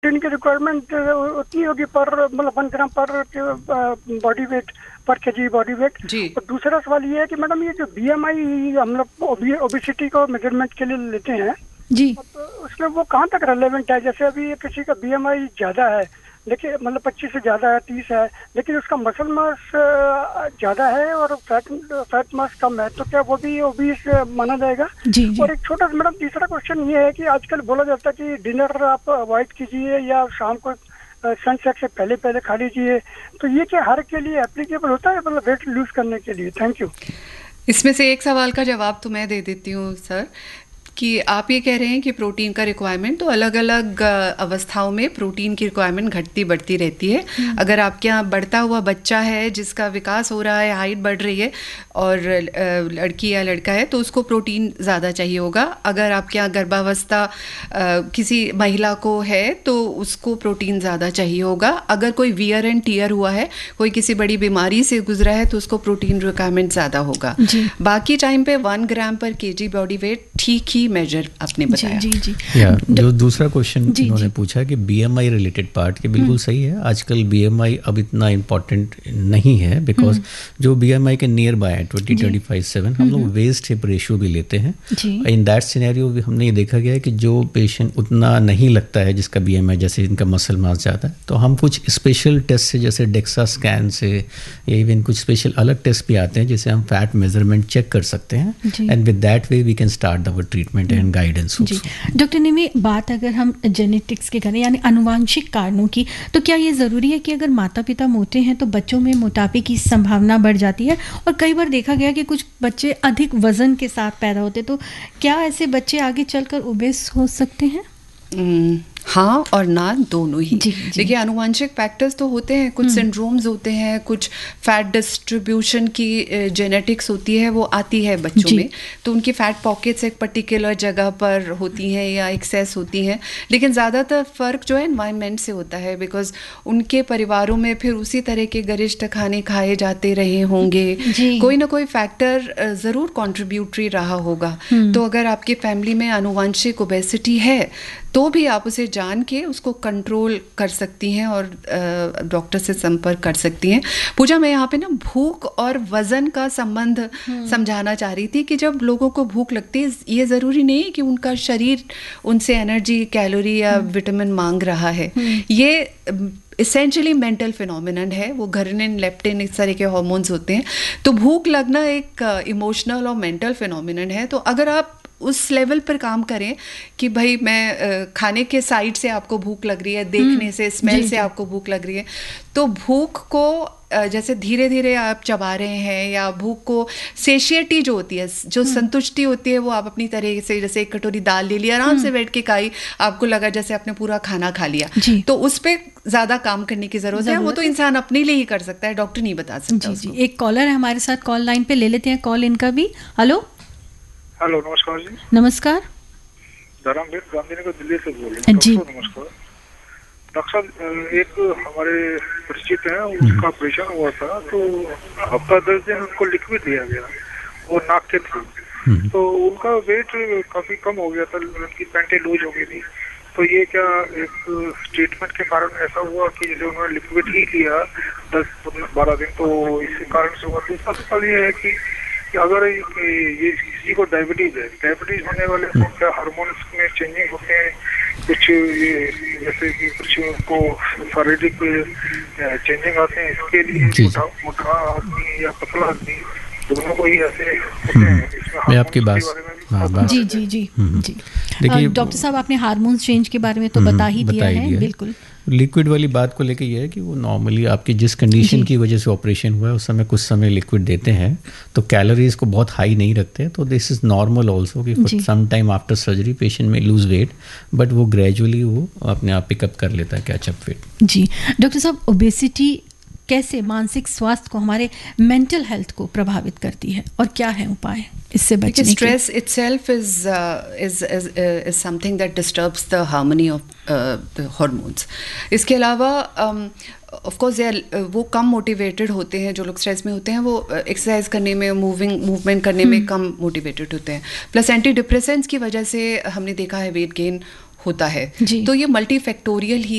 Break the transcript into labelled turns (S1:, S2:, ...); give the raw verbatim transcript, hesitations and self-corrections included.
S1: Protein की requirement उतनी होगी पर मतलब वन ग्राम पर बॉडी वेट पर केजी बॉडी वेट। और दूसरा सवाल ये है कि मैडम ये जो बीएमआई हम लोग ओबेसिटी को मेजरमेंट के लिए लेते हैं
S2: जी,
S1: तो उसमें वो कहाँ तक रेलेवेंट है? जैसे अभी किसी का बीएमआई ज्यादा है लेकिन मतलब पच्चीस से ज्यादा है, तीस है, लेकिन उसका मसल मास ज्यादा है और फैट फैट मास कम है, तो क्या वो भी ओबीस माना जाएगा?
S2: जी, जी।
S1: और एक छोटा सा मैडम तीसरा क्वेश्चन ये है कि आजकल बोला जाता है कि डिनर आप अवॉइड कीजिए या शाम को सनसेट से पहले पहले खा लीजिए, तो ये क्या हर के लिए एप्लीकेबल होता है मतलब वेट लूज करने के लिए? Thank you.
S3: इसमें से एक सवाल का जवाब तो मैं दे देती हूँ सर, कि आप ये कह रहे हैं कि प्रोटीन का रिक्वायरमेंट तो अलग अलग अवस्थाओं में प्रोटीन की रिक्वायरमेंट घटती बढ़ती रहती है। अगर आपके यहाँ बढ़ता हुआ बच्चा है जिसका विकास हो रहा है, हाइट बढ़ रही है और लड़की या लड़का है तो उसको प्रोटीन ज़्यादा चाहिए होगा। अगर आपके यहाँ गर्भावस्था किसी महिला को है तो उसको प्रोटीन ज़्यादा चाहिए होगा। अगर कोई वियर एंड टीयर हुआ है, कोई किसी बड़ी बीमारी से गुजरा है तो उसको प्रोटीन रिक्वायरमेंट ज़्यादा होगा। बाकी टाइम पे वन ग्राम पर केजी बॉडी वेट ठीक ही मेजर आपने बताया।
S2: जी जी
S4: या जो दूसरा क्वेश्चन उन्होंने पूछा कि बीएमआई रिलेटेड पार्ट के, बिल्कुल सही है। आजकल बीएमआई अब इतना इम्पोर्टेंट नहीं है बिकॉज जो बीएमआई के नियर बाय है ट्वेंटी ट्वेंटी फाइव सेवन हम लोग वेस्ट हिप रेशियो भी लेते हैं। इन दैट सिनेरियो भी हमने ये देखा गया है कि जो पेशेंट उतना नहीं लगता है जिसका बीएमआई, जैसे इनका मसल मास ज़्यादा है, तो हम कुछ स्पेशल टेस्ट से जैसे डेक्सा स्कैन से या इवन कुछ स्पेशल अलग टेस्ट भी आते हैं जिससे हम फैट मेजरमेंट चेक कर सकते हैं and with that way we can start our treatment and guidance.
S2: Ji doctor निमी, बात अगर हम जेनेटिक्स की करें यानी अनुवांशिक कारणों की, तो क्या ये ज़रूरी है कि अगर माता पिता मोटे हैं तो बच्चों में मोटापे की संभावना बढ़ जाती है? और कई बार देखा गया कि कुछ बच्चे अधिक वजन के साथ पैदा होते, तो क्या ऐसे बच्चे आगे चलकर ओबेस हो सकते हैं?
S3: mm. हाँ और ना, दोनों ही। देखिए अनुवांशिक फैक्टर्स तो होते हैं, कुछ सिंड्रोम्स होते हैं, कुछ फैट डिस्ट्रीब्यूशन की जेनेटिक्स होती है, वो आती है बच्चों में, तो उनकी फैट पॉकेट्स एक पर्टिकुलर जगह पर होती हैं या एक्सेस होती हैं। लेकिन ज़्यादातर फ़र्क जो है एनवायरनमेंट से होता है, बिकॉज उनके परिवारों में फिर उसी तरह के गरिष्ठ खाने खाए जाते रहे होंगे, कोई ना कोई फैक्टर ज़रूर कॉन्ट्रीब्यूटरी रहा होगा। तो अगर आपकी फैमिली में अनुवांशिक ओबेसिटी है तो भी आप उसे जान के उसको कंट्रोल कर सकती हैं और डॉक्टर से संपर्क कर सकती हैं। पूजा, मैं यहाँ पे ना भूख और वज़न का संबंध समझाना चाह रही थी कि जब लोगों को भूख लगती है, ये ज़रूरी नहीं है कि उनका शरीर उनसे एनर्जी, कैलोरी या विटामिन मांग रहा है। ये इसेंशियली मेंटल फिनोमिनन है, वो घर्निन, लेप्टिन, इस तरह के हार्मोन्स होते हैं। तो भूख लगना एक इमोशनल और मेंटल फिनोमिनन है। तो अगर आप उस लेवल पर काम करें कि भाई मैं खाने के साइड से आपको भूख लग रही है, देखने से, स्मेल से आपको भूख लग रही है, तो भूख को जैसे धीरे धीरे आप चबा रहे हैं, या भूख को सेशियटी जो होती है, जो संतुष्टि होती है, वो आप अपनी तरह से, जैसे एक कटोरी दाल ले लिया, आराम से बैठ के खाई, आपको लगा जैसे आपने पूरा खाना खा लिया, तो उस पर ज़्यादा काम करने की ज़रूरत है। वो तो इंसान अपने लिए ही कर सकता है, डॉक्टर नहीं बता सकता।
S2: जी, जी। एक कॉलर है हमारे साथ कॉल लाइन पे, ले लेते हैं कॉल इनका भी। हेलो
S5: हेलो, नमस्कार जी।
S2: नमस्कार,
S5: धर्मवीर गांधी को दिल्ली से बोल रहे हैं जी। नमस्कार डॉक्टर साहब, एक हमारे परिचित हैं, उसका ऑपरेशन हुआ था, तो हफ्ता दस दिन उनको लिक्विड दिया गया और नाक के थ्रू, तो उनका वेट काफी कम हो गया था, उनकी पैंटें लूज हो गई थी। तो ये क्या एक ट्रीटमेंट के कारण ऐसा हुआ कि जैसे उन्होंने लिक्विड ही लिया दस बारह दिन, तो इसी कारण से हुआ? दूसरा सवाल ये है कि कि अगर ये किसी को डायबिटीज है, डायबिटीज होने वाले को क्या हार्मोन्स में चेंजिंग होते हैं कुछ, ये जैसे कि कुछ को शारीरिक चेंजिंग आते हैं, इसके लिए मोटा मोटा आदमी या पतला आदमी दोनों को ही ऐसे होते हैं?
S4: मैं आपकी बात
S2: जी जी जी जी देखिए डॉक्टर साहब, आपने हार्मोन्स चेंज के बारे में तो बता ही दिया है। बिल्कुल,
S4: लिक्विड वाली बात को लेके ये है कि वो नॉर्मली आपकी जिस कंडीशन की वजह से ऑपरेशन हुआ है उस समय कुछ समय लिक्विड देते हैं, तो कैलोरीज को बहुत हाई नहीं रखते, तो दिस इज़ नॉर्मल ऑल्सो कि for some time after surgery patient में लूज वेट, बट वो ग्रेजुअली वो अपने आप पिकअप कर लेता है कैचअप वेट।
S2: जी डॉक्टर साहब, ओबेसिटी कैसे मानसिक स्वास्थ्य को, हमारे मेंटल हेल्थ को प्रभावित करती है और क्या है उपाय इससे बचने के?
S3: Stress itself is is is something that disturbs the harmony of the hormones. इसके अलावा ऑफ कोर्स वो कम मोटिवेटेड होते हैं, जो लोग स्ट्रेस में होते हैं वो एक्सरसाइज करने में, मूविंग मूवमेंट करने में कम मोटिवेटेड होते हैं। प्लस एंटी डिप्रेसेंट्स की वजह से हमने देखा है वेट गेन होता है। तो ये मल्टी फैक्टोरियल ही